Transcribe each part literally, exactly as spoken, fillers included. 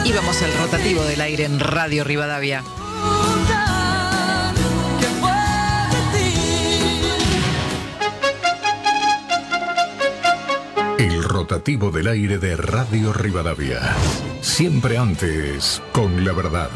Y vamos al rotativo del aire en Radio Rivadavia. El rotativo del aire de Radio Rivadavia. Siempre antes, con la verdad.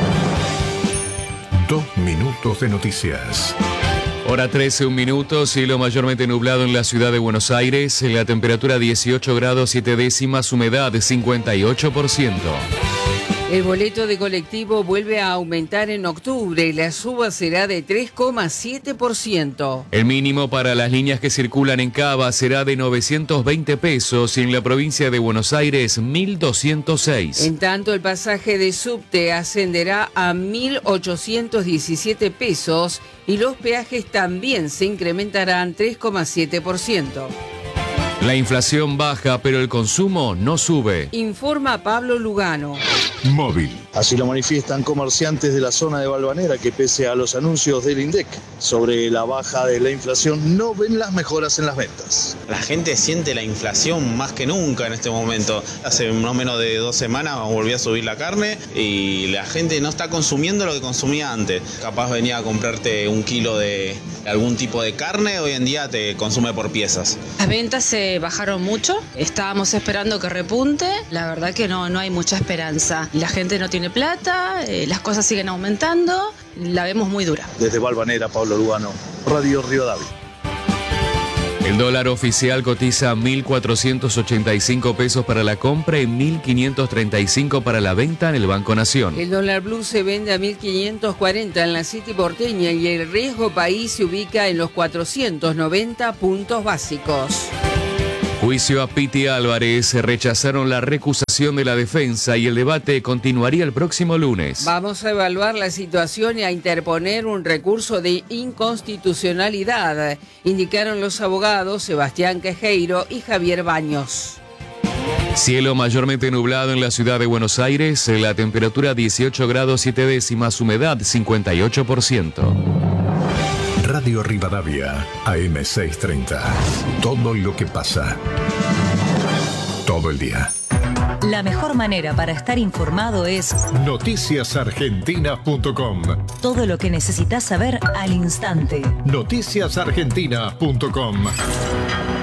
Dos minutos de noticias. Hora trece, un minuto, cielo mayormente nublado en la ciudad de Buenos Aires, la temperatura dieciocho grados siete décimas, humedad cincuenta y ocho por ciento. El boleto de colectivo vuelve a aumentar en octubre, la suba será de tres coma siete por ciento. El mínimo para las líneas que circulan en Cava será de novecientos veinte pesos y en la provincia de Buenos Aires mil doscientos seis. En tanto, el pasaje de subte ascenderá a mil ochocientos diecisiete pesos y los peajes también se incrementarán tres coma siete por ciento. La inflación baja, pero el consumo no sube. Informa Pablo Lugano. Móvil. Así lo manifiestan comerciantes de la zona de Balvanera que pese a los anuncios del INDEC sobre la baja de la inflación no ven las mejoras en las ventas. La gente siente la inflación más que nunca en este momento. Hace no menos de dos semanas volvió a subir la carne y la gente no está consumiendo lo que consumía antes. Capaz venía a comprarte un kilo de algún tipo de carne, hoy en día te consume por piezas. Las ventas se bajaron mucho, estábamos esperando que repunte, la verdad que no, no hay mucha esperanza. La gente no tiene plata, eh, las cosas siguen aumentando, la vemos muy dura. Desde Balvanera, Pablo Lugano, Radio Rivadavia. El dólar oficial cotiza mil cuatrocientos ochenta y cinco pesos para la compra y mil quinientos treinta y cinco para la venta en el Banco Nación. El dólar blue se vende a mil quinientos cuarenta en la City porteña y el riesgo país se ubica en los cuatrocientos noventa puntos básicos. Juicio a Piti Álvarez, rechazaron la recusación de la defensa y el debate continuaría el próximo lunes. Vamos a evaluar la situación y a interponer un recurso de inconstitucionalidad, indicaron los abogados Sebastián Quejeiro y Javier Baños. Cielo mayormente nublado en la ciudad de Buenos Aires, la temperatura dieciocho grados siete décimas, humedad cincuenta y ocho por ciento. Radio Rivadavia, A M seiscientos treinta. Todo lo que pasa. Todo el día. La mejor manera para estar informado es noticias argentinas punto com. Todo lo que necesitas saber al instante. noticias argentinas punto com.